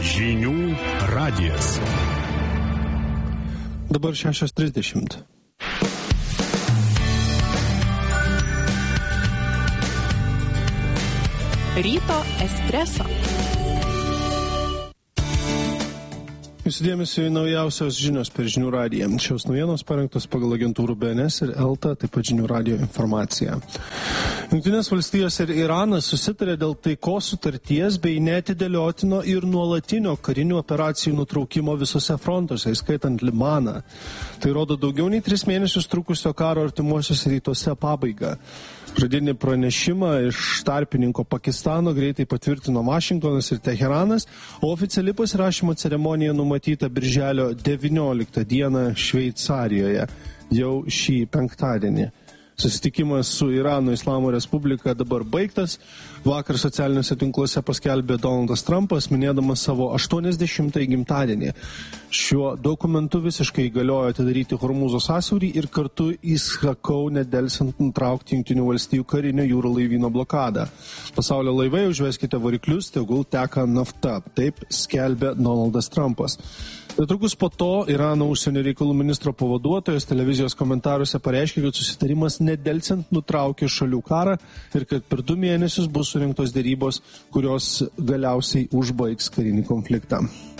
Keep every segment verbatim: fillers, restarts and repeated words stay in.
Žinių radijas. Dabar šešios trisdešimt. Ryto espreso. Jūsų dėmesio į naujausios žinios per Žinių radiją. Šios naujienos parengtos pagal agentūrų B N S ir Elta, taip pat Žinių radijo informacija. Jungtinės valstijos ir Iranas susitarė dėl taikos sutarties bei neatidėliotino ir nuolatinio karinių operacijų nutraukimo visose frontuose, įskaitant Libaną. Tai rodo daugiau nei tris mėnesius trukusio karo artimuosiuose rytuose pabaigą. Pradinį pranešimą iš tarpininko Pakistano greitai patvirtino Vašingtonas ir Teheranas, o oficiali pasirašymo ceremonija numatyta birželio devynioliktą dieną Šveicarijoje, jau šį penktadienį. Susitikimas su Irano Islamo Respublika dabar baigtas. Vakar socialiniuose tinkluose paskelbė Donaldas Trumpas, minėdamas savo aštuoniasdešimtąjį gimtadienį. Šiuo dokumentu visiškai įgaliojo atidaryti Hormūzo sąsiaurį ir kartu įsakau nedelsiant nutraukti Jungtinių valstijų karinio jūrų laivyno blokadą. Pasaulio laivai, užveskite variklius, tegul teka nafta. Taip skelbė Donaldas Trumpas. Netrukus po to Irano užsienio reikalų ministro pavaduotojas televizijos komentaruose pareiškė, kad susitarimas nedelsiant nutraukė šalių karą ir kad per du mėnesius bus surinktos dėrybos, kurios galiausiai užbaigs karinį konfliktą.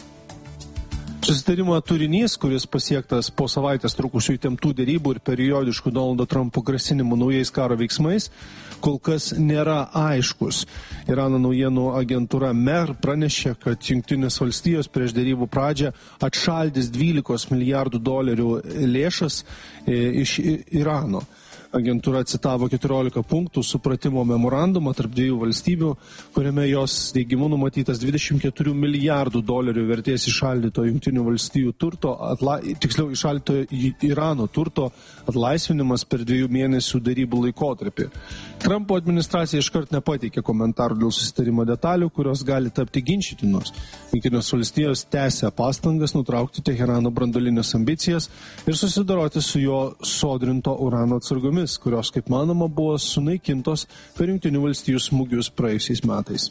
Susitarimo turinys, kuris pasiektas po savaitės trukusių įtemptų dėrybų ir periodiškų Donaldo Trumpo grasinimų naujais karo veiksmais, kol kas nėra aiškus. Irano naujienų agentūra Mer pranešė, kad Jungtinės valstijos prieš dėrybų pradžią atšaldys dvylikos milijardų dolerių lėšas iš Irano. Agentūra citavo keturiolika punktų supratimo memorandumą tarp dviejų valstybių, kuriame jos teigimu numatytas dvidešimt keturių milijardų dolerių vertės įšaldyto Jungtinių valstijų turto, atla, tiksliau įšaldyto Irano turto atlaisvinimas per dviejų mėnesių darybų laikotarpį. Trumpo administracija iškart nepateikė komentarų dėl susitarimo detalių, kurios gali tapti ginčytinos. Jungtinės valstijos tęsia pastangas nutraukti Teherano branduolines ambicijas ir susidoroti su jo sodrinto urano atsargomis, kurios, kaip manoma, buvo sunaikintos per Jungtinių valstijų smūgius praėjusiais metais.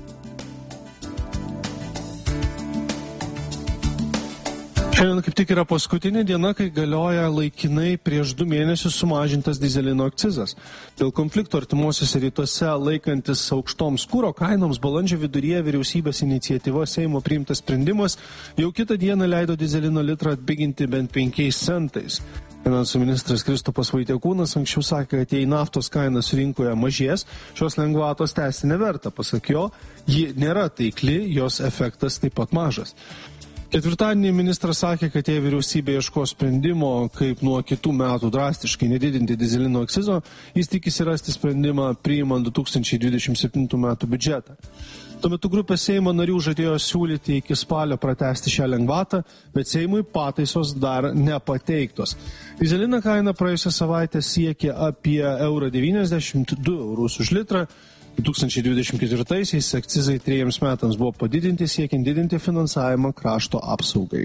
Šiandien kaip tik yra paskutinė diena, kai galioja laikinai prieš du mėnesius sumažintas dyzelino akcizas. Dėl konflikto artimuosiuose rytuose laikantis aukštoms kuro kainoms balandžio viduryje vyriausybės iniciatyva Seimo priimtas sprendimas jau kitą dieną leido dyzelino litrą atpiginti bent penkiais centais. Finansų ministras Kristupas Vaitiekūnas anksčiau sakė, kad jei naftos kainas rinkoje mažės, šios lengvatos tęsti neverta. Pasak jo, ji nėra taikli, jos efektas taip pat mažas. Ketvirtadienį ministras sakė, kad jei vyriausybė ieško sprendimo, kaip nuo kitų metų drastiškai nedidinti dyzelino akcizo, jis tikisi rasti sprendimą priimant du tūkstančiai dvidešimt septintų metų biudžetą. Tuo metu grupė Seimo narių žadėjo siūlyti iki spalio pratęsti šią lengvatą, bet Seimui pataisos dar nepateiktos. Dyzelino kaina praėjusią savaitę siekė apie eurą devyniasdešimt du eurus už litrą. du tūkstančiai dvidešimt ketvirtaisiais akcizai trejiems metams buvo padidinti, siekiant didinti finansavimą krašto apsaugai.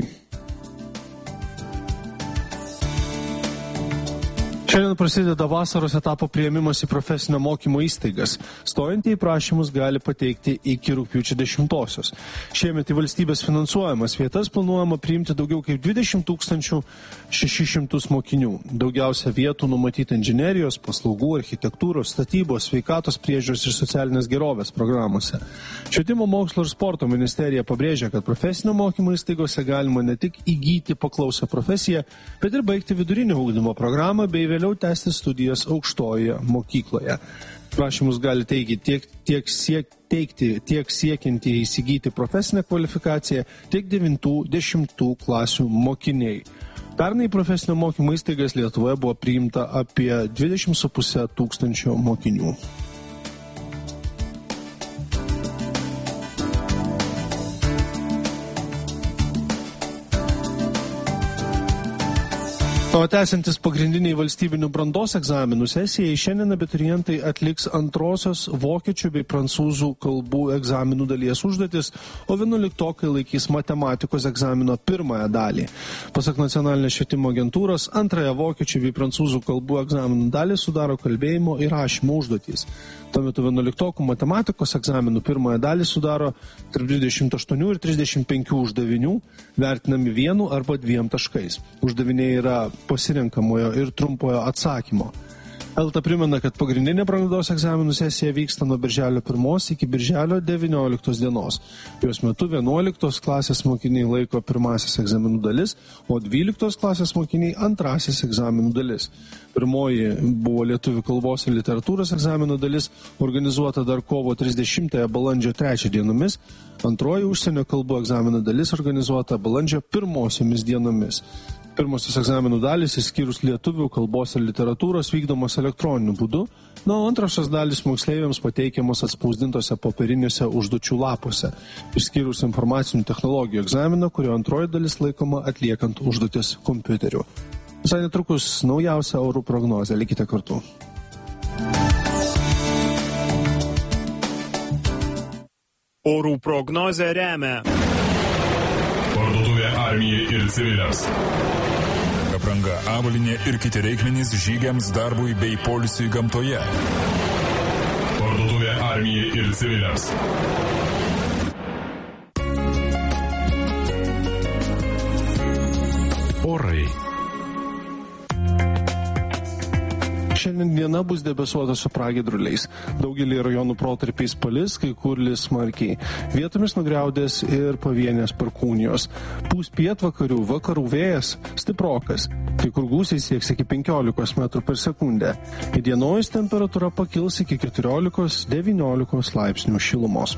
Šiandien prasideda vasaros etapo priėmimas į profesinio mokymo įstaigas. Stojantieji prašymus gali pateikti iki rugpjūčio dešimtosios. Šiemet į valstybės finansuojamas vietas planuojama priimti daugiau kaip dvidešimt tūkstančių šešis šimtus mokinių. Daugiausia vietų numatyti inžinerijos, paslaugų, architektūros, statybos, sveikatos priežiūros ir socialinės gerovės programuose. Švietimo mokslo ir sporto ministerija pabrėžia, kad profesinio mokymo įstaigose galima ne tik įgyti paklausę profesiją, bet ir baigti vidurinio ugdymo programą bei vėliau tęsti studijas aukštojoje mokykloje. Prašymus gali teikti tiek, tiek, siek, teikti tiek siekiantį įsigyti profesinę kvalifikaciją, tiek devintų dešimtų klasių mokiniai. Pernai profesinio mokymo įstaigas Lietuvoje buvo priimta apie dvidešimt su puse tūkstančio mokinių. O tęsiantis pagrindiniai valstybinių brandos egzaminų sesijai, šiandien abiturientai atliks antrosios vokiečių bei prancūzų kalbų egzaminų dalies užduotis, o vienuoliktokai laikys matematikos egzamino pirmąją dalį. Pasak nacionalinės švietimo agentūros, antrąją vokiečių bei prancūzų kalbų egzaminų dalį sudaro kalbėjimo ir rašymo užduotys. Tuo metu vienuoliktokų matematikos egzaminų pirmąją dalį sudaro tarp dvidešimt aštuonių ir trisdešimt penkių uždavinių, vertinami vienu arba dviem taškais. Uždaviniai yra pasirenkamojo ir trumpojo atsakymo. Elta primena, kad pagrindinė brandos egzaminų sesija vyksta nuo birželio pirmos iki birželio devynioliktos dienos. Jos metu vienuoliktos klasės mokiniai laiko pirmasis egzaminų dalis, o dvyliktos klasės mokiniai antrasis egzaminų dalis. Pirmoji buvo lietuvių kalbos ir literatūros egzaminų dalis, organizuota dar kovo trisdešimtąją balandžio trečią dienomis, antroji užsienio kalbų egzaminų dalis organizuota balandžio pirmosiomis dienomis. Pirmosios egzaminų dalys, išskyrus lietuvių kalbos ir literatūros, vykdomos elektroniniu būdu, na, o antrosios dalys moksleiviams pateikiamos atspausdintose popieriniuose užduočių lapuose, išskyrus informacinių technologijų egzaminą, kurio antroji dalis laikoma atliekant užduotis kompiuteriu. Visai netrukus naujausia orų prognozė, likite kartu. Orų prognozę remia Parduotuvė armijai ir civiliams. Apranga, avalynė ir kiti reikmenys žygiams, darbui bei poilsiui gamtoje. Parduotuvė armijai ir civiliams. Orai. Šiandien diena bus debesuota su pragiedruliais. Daugelį rajonų protarpiais palis, kai kur lis smarkiai. Vietomis nugriaudės ir pavienės perkūnijos. Pūs pietvakarių, vakarų vėjas stiprokas. Kai kur gūsiai sieks iki penkiolikos metrų per sekundę. Įdienojus temperatūra pakils iki keturiolikos devyniolikos laipsnių šilumos.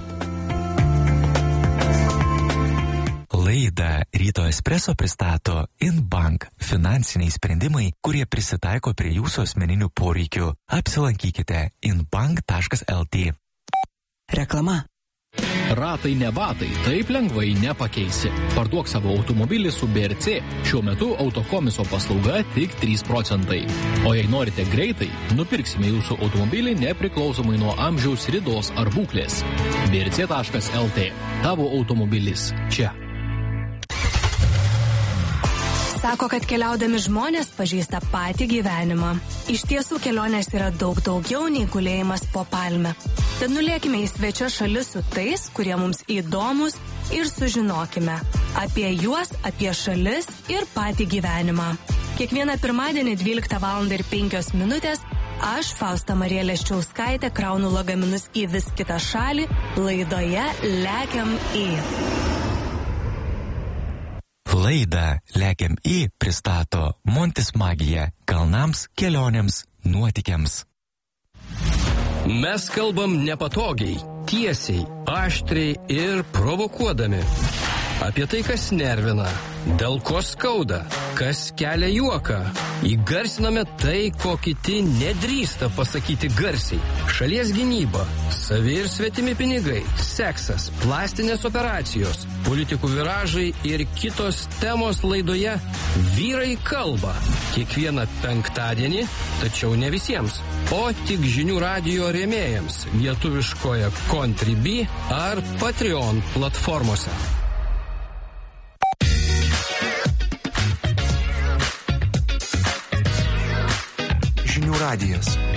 Laidą Ryto Espresso pristato InBank – finansiniai sprendimai, kurie prisitaiko prie jūsų asmeninių poreikių. Apsilankykite inbank taškas lt. Reklama. Ratai ne batai, taip lengvai nepakeisi. Parduok savo automobilį su B R C. Šiuo metu autokomiso paslauga tik trys procentai. O jei norite greitai, nupirksime jūsų automobilį nepriklausomai nuo amžiaus, ridos ar būklės. B R C taškas lt. Tavo automobilis čia. Sako, kad keliaudami žmonės pažįsta patį gyvenimą. Iš tiesų kelionės yra daug daugiau nei gulėjimas po palme. Tad nulėkime į svečią šalis su tais, kurie mums įdomus, ir sužinokime apie juos, apie šalis ir patį gyvenimą. Kiekvieną pirmadienį dvyliktą valandą ir penkios minutės aš, Fausta Marija Leščiauskaitė, kraunu lagaminus į vis kitą šalį laidoje Lekiam į. Laidą Lekiam į pristato Montis Magija kalnams, kelionėms, nuotykiams. Mes kalbam nepatogiai, tiesiai, aštriai ir provokuodami. Apie tai, kas nervina, dėl ko skauda, kas kelia juoką. Įgarsiname tai, ko kiti nedrįsta pasakyti garsiai. Šalies gynyba, savi ir svetimi pinigai, seksas, plastinės operacijos, politikų viražai ir kitos temos laidoje Vyrai kalba. Kiekvieną penktadienį, tačiau ne visiems, o tik žinių radijo rėmėjams lietuviškoje Contribui ar Patreon platformose. Žinių radijas.